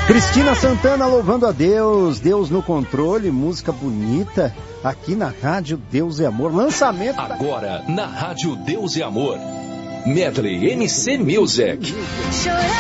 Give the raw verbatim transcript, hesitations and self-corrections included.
Cristina Santana louvando a Deus, Deus no controle, música bonita, aqui na Rádio Deus e Amor, lançamento... Agora, na Rádio Deus e Amor, Medley M C Music.